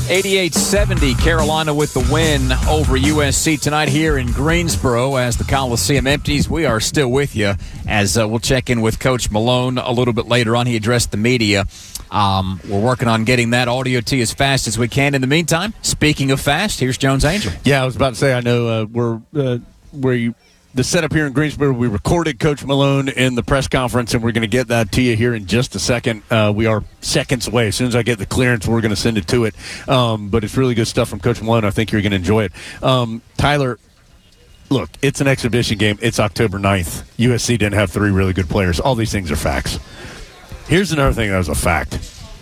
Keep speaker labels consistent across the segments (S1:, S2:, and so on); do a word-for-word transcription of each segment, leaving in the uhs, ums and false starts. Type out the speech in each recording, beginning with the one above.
S1: eighty-eight seventy, Carolina with the win over U S C tonight here in Greensboro as the Coliseum empties. We are still with you as uh, we'll check in with Coach Malone a little bit later on. He addressed the media. Um, we're working on getting that audio to you as fast as we can. In the meantime, speaking of fast, here's Jones Angell.
S2: Yeah, I was about to say, I know uh, we're uh, where you the setup here in Greensboro. We recorded Coach Malone in the press conference, and we're going to get that to you here in just a second. Uh, we are seconds away. As soon as I get the clearance, we're going to send it to it. Um, but it's really good stuff from Coach Malone. I think you're going to enjoy it. Um, Tyler, look, it's an exhibition game. It's October ninth. U S C didn't have three really good players. All these things are facts. Here's another thing that was a fact.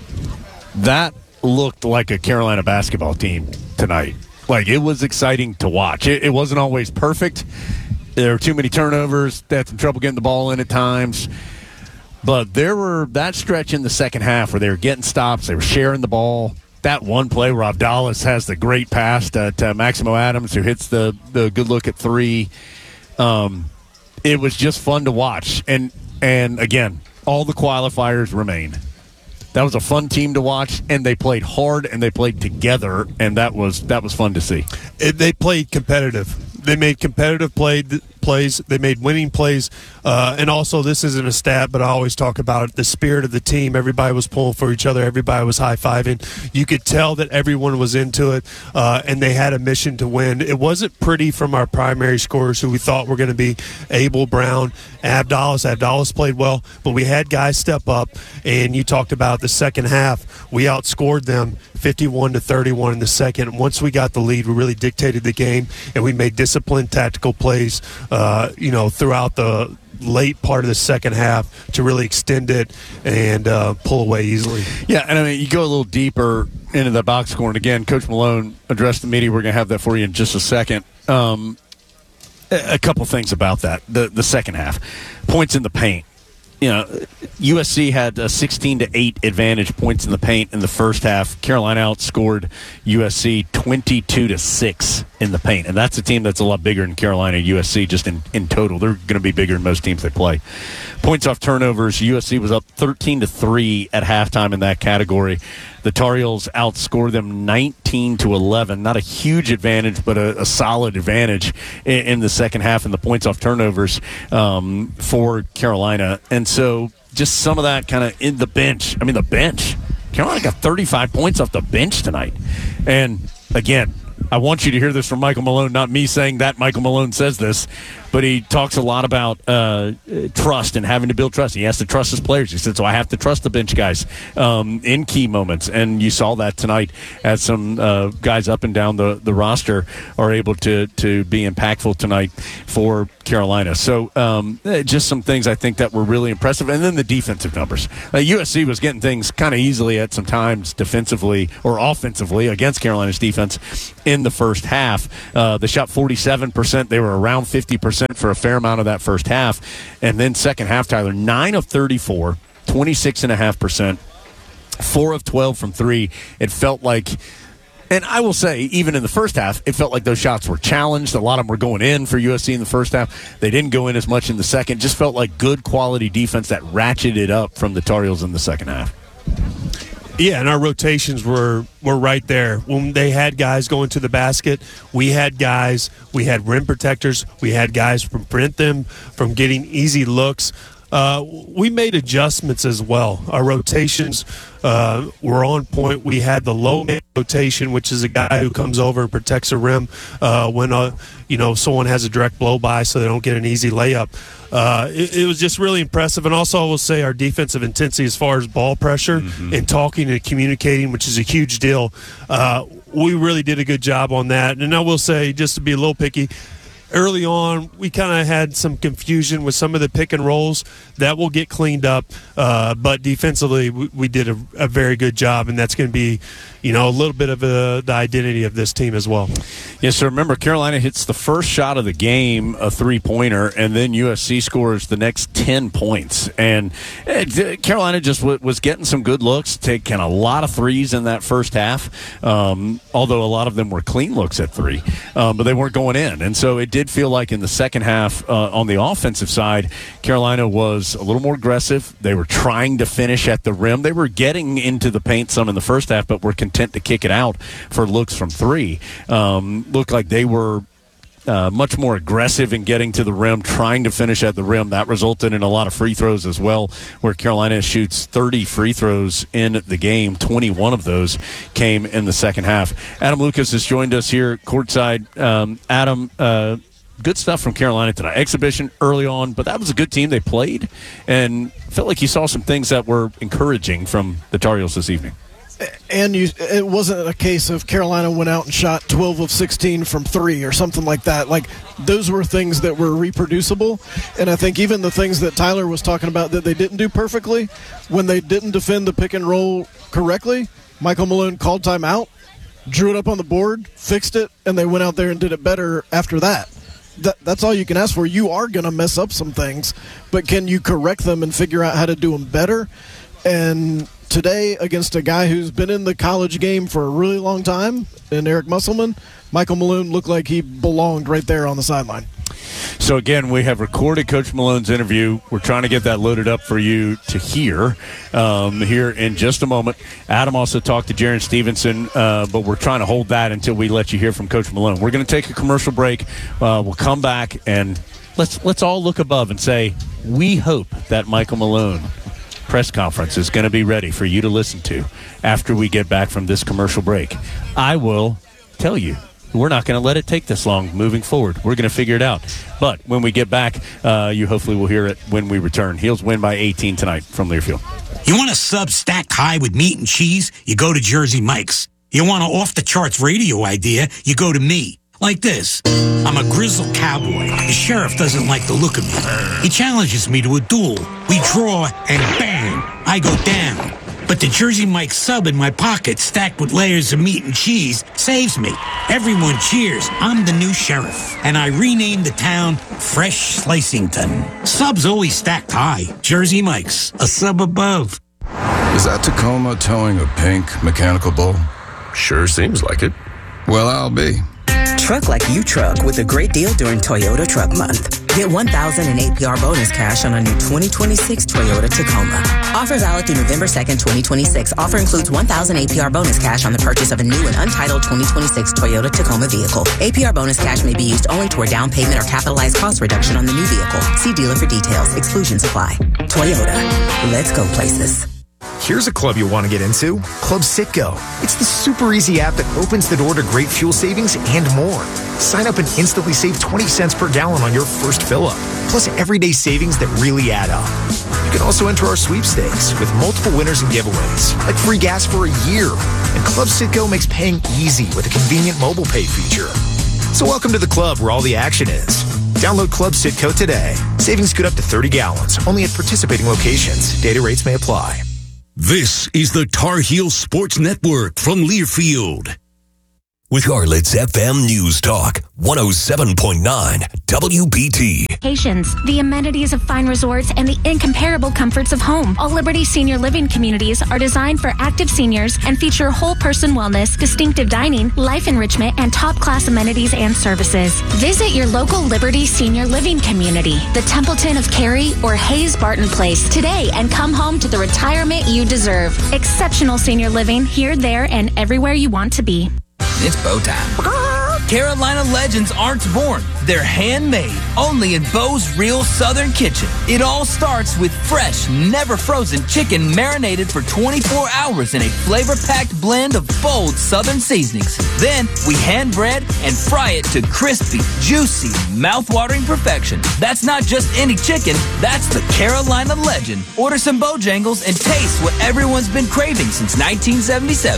S2: That looked like a Carolina basketball team tonight. Like, it was exciting to watch. It, it wasn't always perfect. There were too many turnovers. They had some trouble getting the ball in at times. But there were that stretch in the second half where they were getting stops. They were sharing the ball. That one play where Abdallah has the great pass to, to Maximo Adams, who hits the, the good look at three. Um, it was just fun to watch. And And, again, all the qualifiers remain. That was a fun team to watch, and they played hard, and they played together, and that was that was fun to see.
S3: It, they played competitive. They made competitive play, plays. They made winning plays. Uh, and also, this isn't a stat, but I always talk about it, the spirit of the team. Everybody was pulling for each other. Everybody was high-fiving. You could tell that everyone was into it, uh, and they had a mission to win. It wasn't pretty from our primary scorers who we thought were going to be Abel, Brown, Abdallah. Abdallah's played well, but we had guys step up, and you talked about the second half. We outscored them fifty-one to thirty-one in the second. Once we got the lead, we really dictated the game, and we made disciplined tactical plays, uh, you know, throughout the late part of the second half to really extend it and uh, pull away easily.
S2: Yeah, and I mean, you go a little deeper into the box score, and again, Coach Malone addressed the media. We're going to have that for you in just a second. Um, a couple things about that. The the second half. Points in the paint. You know, U S C had a sixteen to eight advantage points in the paint in the first half. Carolina outscored U S C twenty-two to six in the paint. And that's a team that's a lot bigger than Carolina and U S C just in, in total. They're going to be bigger than most teams they play. Points off turnovers, U S C was up thirteen to three at halftime in that category. The Tar Heels outscored them nineteen to eleven. Not a huge advantage, but a, a solid advantage in, in the second half in the points off turnovers um, for Carolina. And so just some of that kind of in the bench. I mean, the bench. Carolina got thirty-five points off the bench tonight. And, again, I want you to hear this from Michael Malone, not me saying that Michael Malone says this, but he talks a lot about uh, trust and having to build trust. He has to trust his players. He said, so I have to trust the bench guys um, in key moments. And you saw that tonight as some uh, guys up and down the, the roster are able to, to be impactful tonight for Carolina. So um, just some things I think that were really impressive. And then the defensive numbers. Uh, U S C was getting things kind of easily at some times defensively or offensively against Carolina's defense in the first half. Uh, they shot forty-seven percent. They were around fifty percent for a fair amount of that first half. And then second half, Tyler, nine of thirty-four, twenty-six point five percent, four of twelve from three. It felt like, and I will say, even in the first half, it felt like those shots were challenged. A lot of them were going in for U S C in the first half. They didn't go in as much in the second. Just felt like good quality defense that ratcheted up from the Tar Heels in the second half.
S3: Yeah, and our rotations were, were right there. When they had guys going to the basket, we had guys, we had rim protectors, we had guys to prevent them from getting easy looks. Uh, we made adjustments as well. Our rotations uh, were on point. We had the low man rotation, which is a guy who comes over and protects a rim uh, when uh, you know someone has a direct blow by, so they don't get an easy layup. Uh, it, it was just really impressive. And also, I will say our defensive intensity as far as ball pressure mm-hmm. and talking and communicating, which is a huge deal. Uh, we really did a good job on that. And I will say, just to be a little picky, early on, we kind of had some confusion with some of the pick and rolls. That will get cleaned up. Uh, but defensively, we, we did a, a very good job, and that's going to be, you know, a little bit of a, the identity of this team as well.
S2: Yes, so remember, Carolina hits the first shot of the game, a three-pointer, and then U S C scores the next ten points. And uh, Carolina just w- was getting some good looks, taking a lot of threes in that first half, um, although a lot of them were clean looks at three, um, but they weren't going in. And so it did did feel like in the second half uh, on the offensive side, Carolina was a little more aggressive. They were trying to finish at the rim. They were getting into the paint some in the first half, but were content to kick it out for looks from three. Um, looked like they were Uh, much more aggressive in getting to the rim, trying to finish at the rim. That resulted in a lot of free throws as well, where Carolina shoots thirty free throws in the game. twenty-one of those came in the second half. Adam Lucas has joined us here courtside. Um, Adam, uh, good stuff from Carolina tonight. Exhibition early on, but that was a good team. They played, and felt like you saw some things that were encouraging from the Tar Heels this evening.
S4: And you, it wasn't a case of Carolina went out and shot twelve of sixteen from three or something like that. Like, those were things that were reproducible. And I think even the things that Tyler was talking about that they didn't do perfectly, when they didn't defend the pick and roll correctly, Michael Malone called timeout, drew it up on the board, fixed it, and they went out there and did it better after that. That, that's all you can ask for. You are going to mess up some things, but can you correct them and figure out how to do them better? And today, against a guy who's been in the college game for a really long time, in Eric Musselman, Michael Malone looked like he belonged right there on the sideline.
S2: So, again, we have recorded Coach Malone's interview. We're trying to get that loaded up for you to hear um, here in just a moment. Adam also talked to Jaren Stevenson, uh, but we're trying to hold that until we let you hear from Coach Malone. We're going to take a commercial break. Uh, we'll come back, and let's let's all look above and say, we hope that Michael Malone press conference is going to be ready for you to listen to after we get back from this commercial break. I will tell you, we're not going to let it take this long moving forward. We're going to figure it out. But when we get back, uh, you hopefully will hear it when we return. Heels win by eighteen tonight from Learfield.
S5: You want a sub stacked high with meat and cheese? You go to Jersey Mike's. You want an off-the-charts radio idea? You go to me. Like this. I'm a grizzled cowboy. The sheriff doesn't like the look of me. He challenges me to a duel. We draw, and bang, I go down. But the Jersey Mike sub in my pocket, stacked with layers of meat and cheese, saves me. Everyone cheers. I'm the new sheriff. And I renamed the town Fresh Slicington. Subs always stacked high. Jersey Mike's, a sub above.
S6: Is that Tacoma towing a pink mechanical bull?
S7: Sure seems like it.
S6: Well, I'll be.
S8: Truck like you truck with a great deal during Toyota Truck Month. Get one thousand dollars in A P R bonus cash on a new twenty twenty-six Toyota Tacoma. Offer valid through November second, twenty twenty-six. Offer includes one thousand dollars A P R bonus cash on the purchase of a new and untitled twenty twenty-six Toyota Tacoma vehicle. A P R bonus cash may be used only toward down payment or capitalized cost reduction on the new vehicle. See dealer for details. Exclusions apply. Toyota. Let's go places.
S9: Here's a club you'll want to get into, Club Citgo. It's the super easy app that opens the door to great fuel savings and more. Sign up and instantly save twenty cents per gallon on your first fill-up, plus everyday savings that really add up. You can also enter our sweepstakes with multiple winners and giveaways, like free gas for a year. And Club Citgo makes paying easy with a convenient mobile pay feature. So welcome to the club where all the action is. Download Club Citgo today. Savings good up to thirty gallons, only at participating locations. Data rates may apply.
S10: This is the Tar Heel Sports Network from Learfield. With Charlotte's F M News Talk, one oh seven point nine W B T.
S11: Vacations, the amenities of fine resorts, and the incomparable comforts of home. All Liberty Senior Living communities are designed for active seniors and feature whole-person wellness, distinctive dining, life enrichment, and top-class amenities and services. Visit your local Liberty Senior Living community, the Templeton of Cary or Hayes Barton Place, today and come home to the retirement you deserve. Exceptional senior living here, there, and everywhere you want to be.
S12: It's Bo time. Carolina legends aren't born. They're handmade, only in Bo's Real Southern Kitchen. It all starts with fresh, never frozen chicken marinated for twenty-four hours in a flavor-packed blend of bold Southern seasonings. Then we hand bread and fry it to crispy, juicy, mouth-watering perfection. That's not just any chicken, that's the Carolina legend. Order some Bojangles and taste what everyone's been craving since nineteen seventy-seven.